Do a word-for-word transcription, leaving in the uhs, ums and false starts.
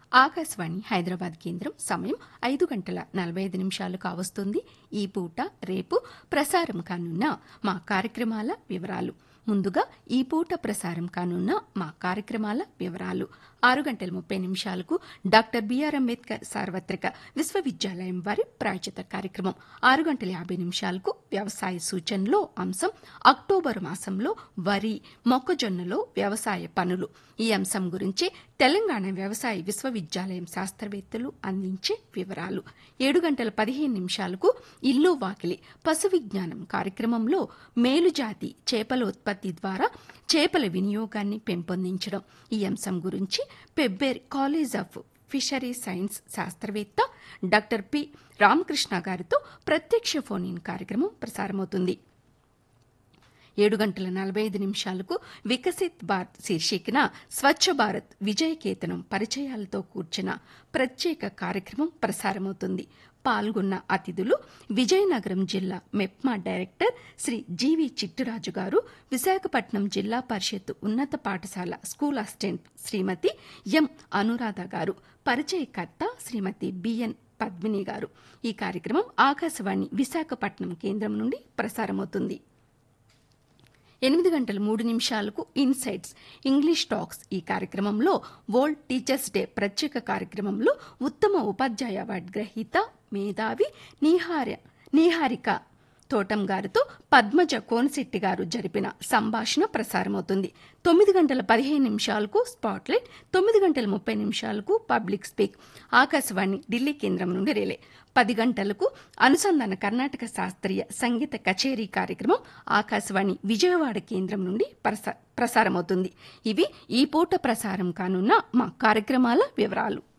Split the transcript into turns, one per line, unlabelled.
ఆకాశవాణి హైదరాబాద్ కేంద్రం సమయం ఐదు గంటల నలభై ఐదు నిమిషాలు కావస్తుంది. ఈ పూట రేపు ప్రసారం కానున్న మా కార్యక్రమాల వివరాలు. ముందుగా ఈ పూట ప్రసారం కానున్న మా కార్యక్రమాల వివరాలు. ఆరు గంటల ముప్పై నిమిషాలకు డాక్టర్ బిఆర్ అంబేద్కర్ సార్వత్రిక విశ్వవిద్యాలయం వారి ప్రాయోజిత కార్యక్రమం. ఆరు గంటల యాభై నిమిషాలకు వ్యవసాయ సూచనలో అంశం అక్టోబర్ మాసంలో వరి, మొక్కజొన్నలో వ్యవసాయ పనులు. ఈ అంశం గురించి తెలంగాణ వ్యవసాయ విశ్వవిద్యాలయం శాస్త్రవేత్తలు అందించే వివరాలు. ఏడు గంటల పదిహేను నిమిషాలకు ఇల్లు వాకిలి పశు విజ్ఞానం కార్యక్రమంలో మేలుజాతి చేపల ఉత్పత్తి ద్వారా చేపల వినియోగాన్ని పెంపొందించడం ఈ అంశం గురించి Pebbair college of fishery science శాస్త్రవేత్త డాక్టర్ పి రామకృష్ణ గారితో ప్రత్యక్ష ఫోన్ ఇన్ కార్యక్రమం ప్రసారమవుతుంది. ఏడు గంటల నలభై ఐదు నిమిషాలకు వికసిత్ భారత్ శీర్షికన స్వచ్ఛ భారత్ విజయకేతనం పరిచయాలతో కూర్చిన ప్రత్యేక కార్యక్రమం ప్రసారమవుతుంది. పాల్గొన్న అతిథులు విజయనగరం జిల్లా మెప్మా డైరెక్టర్ శ్రీ జీవి చిట్టురాజు గారు, విశాఖపట్నం జిల్లా పరిషత్ ఉన్నత పాఠశాల స్కూల్ అసిస్టెంట్ శ్రీమతి ఎం అనురాధ గారు, పరిచయకర్త శ్రీమతి బిఎన్ పద్మిని గారు. ఈ కార్యక్రమం ఆకాశవాణి విశాఖపట్నం కేంద్రం నుండి ప్రసారమవుతుంది. ఎనిమిది గంటల మూడు నిమిషాలకు ఇన్సైట్స్ ఇంగ్లీష్ టాక్స్ ఈ కార్యక్రమంలో వరల్డ్ టీచర్స్ డే ప్రత్యేక కార్యక్రమంలో ఉత్తమ ఉపాధ్యాయ అవార్డు గ్రహీత మేధావి నీహార నీహారిక తోటం గారితో పద్మజ కోనశెట్టి గారు జరిపిన సంభాషణ ప్రసారమవుతుంది. తొమ్మిది గంటల పదిహేను నిమిషాలకు స్పాట్లైట్, తొమ్మిది గంటల ముప్పై నిమిషాలకు పబ్లిక్ స్పీక్ ఆకాశవాణి ఢిల్లీ కేంద్రం నుండి రిలే. పది గంటలకు అనుసంధాన కర్ణాటక శాస్త్రీయ సంగీత కచేరీ కార్యక్రమం ఆకాశవాణి విజయవాడ కేంద్రం నుండి ప్రసారమవుతుంది. ఇవి ఈ పూట ప్రసారం కానున్న మా కార్యక్రమాల వివరాలు.